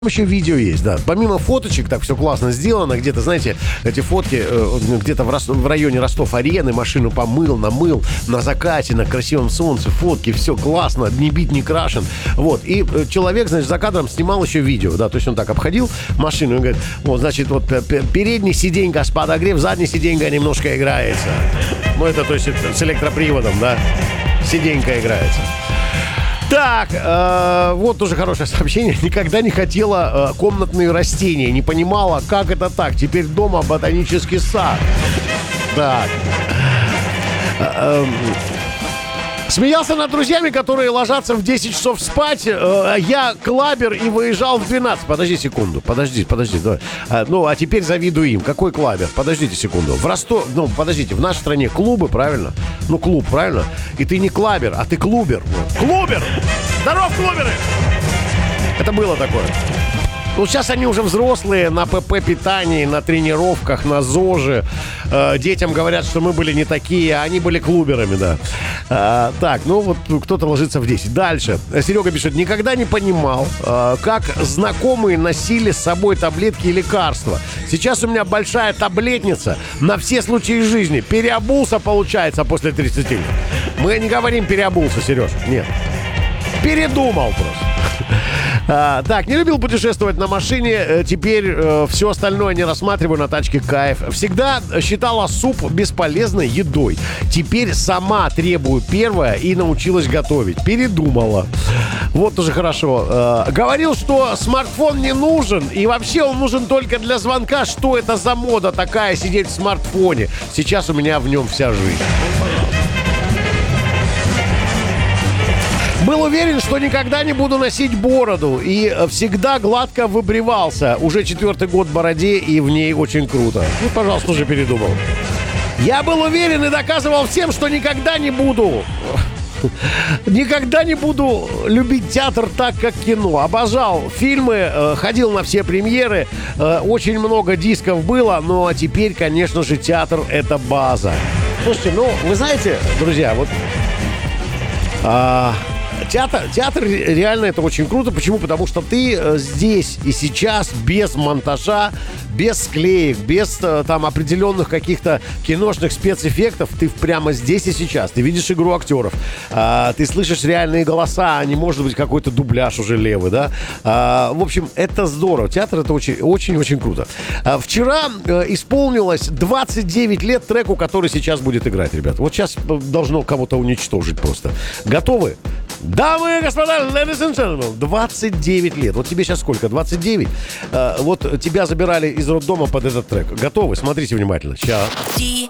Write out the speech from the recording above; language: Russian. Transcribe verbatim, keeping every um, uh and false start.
Еще видео есть, да. Помимо фоточек, так все классно сделано. Где-то, знаете, эти фотки э, где-то в, Рос... в районе Ростов-Арены машину помыл, намыл, на закате, на красивом солнце, фотки, все классно, не бит, не крашен. Вот. И э, человек, значит, за кадром снимал еще видео, да, то есть он так обходил машину и говорит, вот, значит, вот передний сиденька с подогрев, задний сиденька немножко играется. Ну, это, то есть, с электроприводом, да, сиденька играется. Так, э, вот тоже хорошее сообщение. Никогда не хотела э, комнатные растения. Не понимала, как это так. Теперь дома ботанический сад. Так. Э, э, смеялся над друзьями, которые ложатся в десять часов спать. Э, я клабер и выезжал в двенадцать. Подожди секунду. Подожди, подожди. Давай. Э, ну, а теперь завидую им. Какой клабер? Подождите секунду. В Ростов... Ну, подождите. В нашей стране клубы, правильно? Ну, клуб, правильно? И ты не клабер, а ты клубер. Клубер! Здоров, клуберы! Это было такое. Ну, сейчас они уже взрослые, на ПП-питании, на тренировках, на ЗОЖе. Э, детям говорят, что мы были не такие, а они были клуберами, да. Э, так, ну вот кто-то ложится в десять. Дальше. Серега пишет, никогда не понимал, э, как знакомые носили с собой таблетки и лекарства. Сейчас у меня большая таблетница на все случаи жизни. Переобулся, получается, после тридцати. Мы не говорим переобулся, Сереж, нет. Передумал просто. А, так, не любил путешествовать на машине. Теперь э, все остальное не рассматриваю, на тачке кайф. Всегда считала суп бесполезной едой. Теперь сама требую первое и научилась готовить. Передумала. Вот тоже хорошо. Э, говорил, что смартфон не нужен. И вообще он нужен только для звонка. Что это за мода такая, сидеть в смартфоне? Сейчас у меня в нем вся жизнь. Был уверен, что никогда не буду носить бороду. И всегда гладко выбривался. Уже четвертый год в бороде, и в ней очень круто. Ну, пожалуйста, уже передумал. Я был уверен и доказывал всем, что никогда не буду... Никогда не буду любить театр так, как кино. Обожал фильмы, ходил на все премьеры. Очень много дисков было. Ну, а теперь, конечно же, театр — это база. Слушайте, ну, вы знаете, друзья, вот... А... Театр, театр реально это очень круто. Почему? Потому что ты э, здесь и сейчас без монтажа, без склеек, без э, там определенных каких-то киношных спецэффектов. Ты прямо здесь и сейчас. Ты видишь игру актеров. Э, ты слышишь реальные голоса, а не может быть какой-то дубляж уже левый, да? Э, в общем, это здорово. Театр это очень-очень круто. Э, вчера э, исполнилось двадцать девять лет треку, который сейчас будет играть, ребят. Вот сейчас должно кого-то уничтожить просто. Готовы? Дамы и господа, ladies and gentlemen, двадцать девять лет. Вот тебе сейчас сколько? двадцать девять? Э, вот тебя забирали из роддома под этот трек. Готовы? Смотрите внимательно. Сейчас.